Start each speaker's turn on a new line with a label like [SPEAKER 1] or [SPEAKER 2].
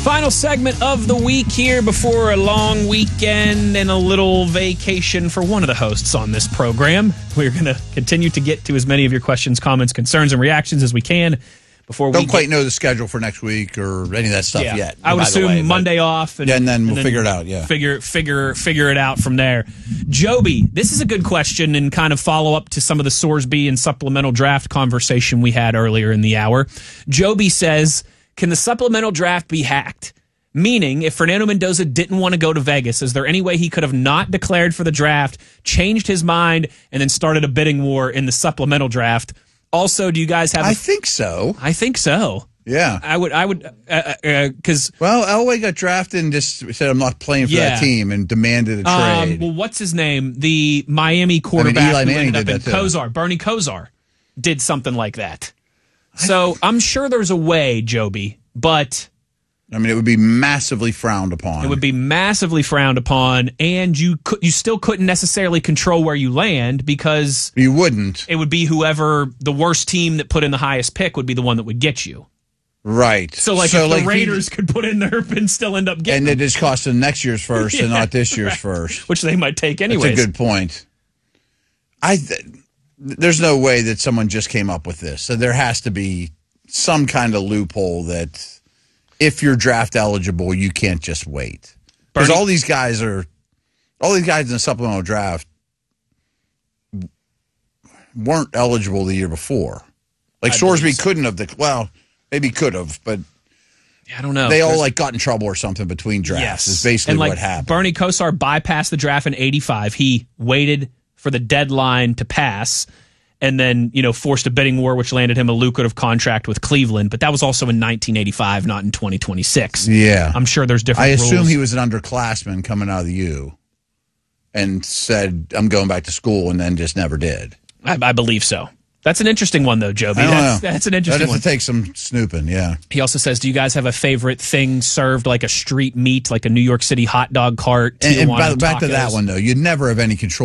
[SPEAKER 1] Final segment of the week here before a long weekend and a little vacation for one of the hosts on this program. We're going to continue to get to as many of your questions, comments, concerns, and reactions as we can before we
[SPEAKER 2] don't quite know the schedule for next week or any of that stuff yet.
[SPEAKER 1] I would assume Monday off.
[SPEAKER 2] And then we'll figure it out, yeah.
[SPEAKER 1] Figure it out from there. Joby, this is a good question and kind of follow up to some of the Sorsby and supplemental draft conversation we had earlier in the hour. Joby says, can the supplemental draft be hacked? Meaning, if Fernando Mendoza didn't want to go to Vegas, is there any way he could have not declared for the draft, changed his mind, and then started a bidding war in the supplemental draft? Also, do you guys have...
[SPEAKER 2] I think so.
[SPEAKER 1] I think so.
[SPEAKER 2] Yeah.
[SPEAKER 1] I would, because...
[SPEAKER 2] Well, Elway got drafted and just said, I'm not playing for that team, and demanded a trade.
[SPEAKER 1] Well, what's his name? The Miami quarterback
[SPEAKER 2] Eli
[SPEAKER 1] who
[SPEAKER 2] Manning
[SPEAKER 1] ended up in Kosar, Bernie Kosar, did something like that. So I'm sure there's a way, Joby, but...
[SPEAKER 2] I mean, it would be massively frowned upon.
[SPEAKER 1] It would be massively frowned upon, and you still couldn't necessarily control where you land because...
[SPEAKER 2] You wouldn't.
[SPEAKER 1] It would be whoever, the worst team that put in the highest pick would be the one that would get you.
[SPEAKER 2] Right.
[SPEAKER 1] So if the Raiders could put in their and still end up getting...
[SPEAKER 2] And it just cost them next year's first and not this year's first.
[SPEAKER 1] Which they might take anyways.
[SPEAKER 2] That's a good point. There's no way that someone just came up with this. So there has to be some kind of loophole that if you're draft eligible, you can't just wait. Because all these guys in the supplemental draft weren't eligible the year before. Like Sorsby couldn't have, maybe could have, but
[SPEAKER 1] I don't know.
[SPEAKER 2] They all got in trouble or something between drafts. Is basically what happened.
[SPEAKER 1] Bernie Kosar bypassed the draft in 85. He waited for the deadline to pass and then, forced a bidding war, which landed him a lucrative contract with Cleveland. But that was also in 1985, not in 2026.
[SPEAKER 2] Yeah.
[SPEAKER 1] I'm sure there's different rules.
[SPEAKER 2] I assume he was an underclassman coming out of the U and said, I'm going back to school, and then just never did.
[SPEAKER 1] I believe so. That's an interesting one, though, Joby. That's an interesting one.
[SPEAKER 2] To take some snooping, yeah.
[SPEAKER 1] He also says, do you guys have a favorite thing served like a street meat, like a New York City hot dog cart?
[SPEAKER 2] And back to that one, though. You'd never have any control